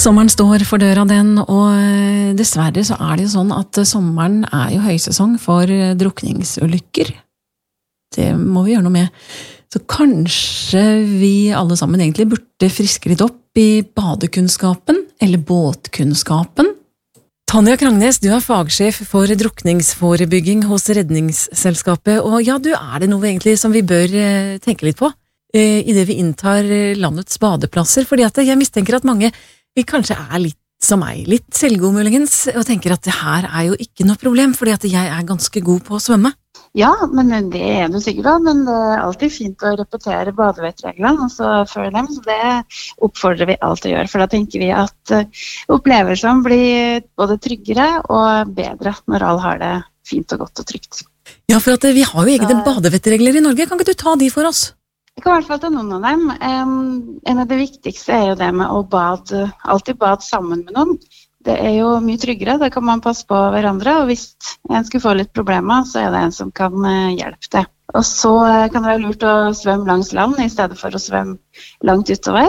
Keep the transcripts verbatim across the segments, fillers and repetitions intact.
Sommeren står for døra den, og dessverre så er det jo sånn at sommeren er jo høysesong for drukningsulykker. Det må vi gjøre noe med. Så kanskje vi alle sammen egentlig burde friske litt opp i badekunnskapen, eller båtkunnskapen. Tanja Krangnes, du er fagsjef for drukningsforebygging hos Redningsselskapet, og ja, du er det noe egentlig som vi bør tenke litt på i det vi inntar landets badeplasser, fordi at jeg mistenker at mange vi kanskje er litt som meg, litt selvgod muligens, og tenker at det her er jo ikke noe problem, fordi at jeg er ganske god på å svømme. Ja, men det er du sikkert da, men det er alltid fint å repetere badevettreglene, altså før dem, så det oppfordrer vi alt å gjøre, for da tenker vi at opplevelsen blir både tryggere og bedre når alle har det fint og godt og trygt. Ja, for at vi har jo egne badevettregler i Norge, kan ikke du ta de for oss? Jeg kan i hvert fall ta noen av dem. Um, en av det viktigste er jo det med å bade, alltid bade sammen med noen. Det er jo mye tryggere, da kan man passe på hverandre, og hvis en skulle få litt problemer, så er det en som kan uh, hjelpe det. Og så uh, kan det være lurt å svømme langs land i stedet for å svømme langt utover.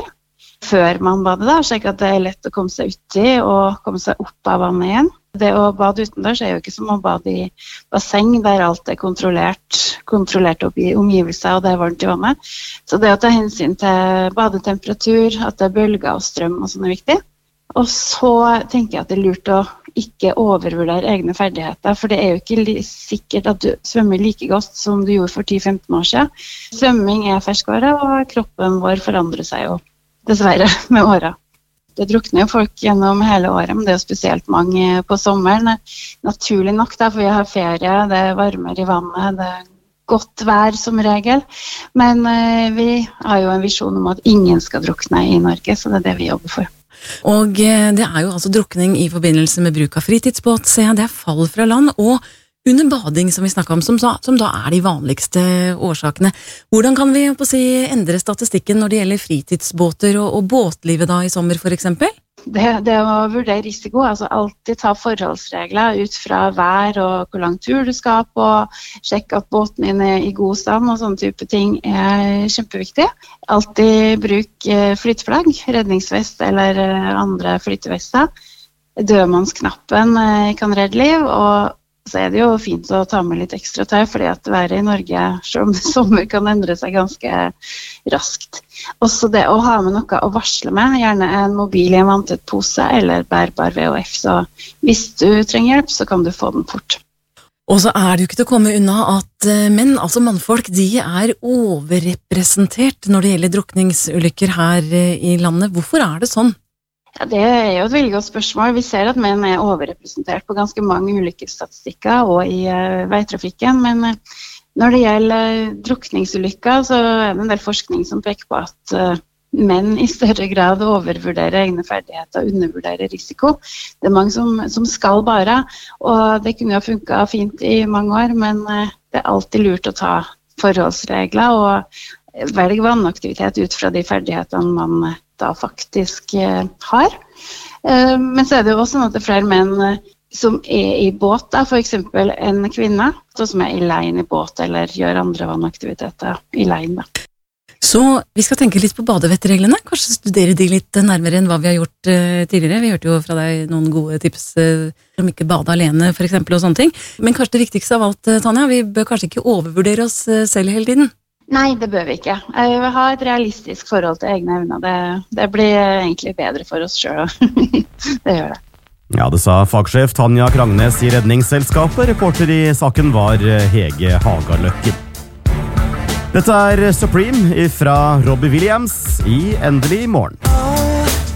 Før man bader da, slik at det er lett å komme seg uti og komme seg opp av vannet igjen. Det å bade utendørs er jo ikke som å bade i basseng der alt er kontrollert, kontrollert opp i omgivelser og det er varmt i vannet. Så det å ta hensyn til badetemperatur, at det er bølger og strøm og sånn er viktig. Og så tenker jeg at det er lurt å ikke overvurdere egne ferdigheter, for det er jo ikke sikkert at du svømmer like godt som du gjorde for ti til femten år siden. Svømming er ferskvare, og kroppen vår forandrer seg jo dessverre med årene. Det drukner jo folk gjennom hele året, men det er jo spesielt mange på sommeren. Naturlig nok da, for vi har ferie, det er varmere i vannet, det er godt vær som regel. Men eh, vi har jo en visjon om at ingen skal drukne i Norge, så det er det vi jobber for. Og eh, det er jo altså drukning i forbindelse med bruk av fritidsbåt, så det er fall fra land, og under bading som vi snakket om, som, som da er de vanligste årsakene. Hvordan kan vi på å si, endre statistikken når det gjelder fritidsbåter og, og båtlivet da i sommer for eksempel? Det, det å vurdere risiko, altså alltid ta forholdsregler ut fra vær og hvor lang tur du skal på, sjekke at båten din er i god stand og sånne type ting er kjempeviktig. Alltid bruk flyteflagg, redningsvest eller andre flytevester. Dødmannsknappen kan redde liv, og så er det jo fint å ta med litt ekstra tøy, fordi at været i Norge som sommer kan endre seg ganske raskt. Også det å ha med noe å varsle med, gjerne en mobil i en vanntett pose eller bærbar V H F, så hvis du trenger hjelp, så kan du få den fort. Og så er det jo ikke til å komme unna at menn, altså mannfolk, de er overrepresentert når det gjelder drukningsulykker her i landet. Hvorfor er det sånn? Ja, det er jo et veldig godt spørsmål. Vi ser at menn er overrepresentert på ganske mange ulike statistikker og i uh, veitrafikken, men uh, når det gjelder uh, drukningsulykker, så er det en del forskning som peker på at uh, menn i større grad overvurderer egne ferdigheter og undervurderer risiko. Det er mange som, som skal bare, og det kunne jo funket fint i mange år, men uh, det er alltid lurt å ta forholdsregler og velge vannaktivitet ut fra de ferdighetene man uh, da faktisk eh, har. Eh, men så er det jo også sånn at det er flere menn eh, som er i båt, da, for eksempel en kvinne, som er i leien i båt eller gjør andre vannaktiviteter i leien. Da. Så vi skal tenke litt på badevettreglene, kanskje studere de litt nærmere enn hva vi har gjort eh, tidligere. Vi hørte jo fra deg noen gode tips eh, om ikke bade alene for eksempel og sånne ting. Men kanskje det viktigste av alt, Tanja, vi bør kanskje ikke overvurdere oss eh, selv hele tiden. Nei, det bør vi ikke. Jeg vil ha et realistisk forhold til egne evner. Det, det blir egentlig bedre for oss selv. Det gjør det. Ja, det sa fagsjef Tanja Krangnes i Redningsselskapet. Reporter i saken var Hege Hagaløkken. Dette er Supreme fra Robbie Williams i Endelig morgen.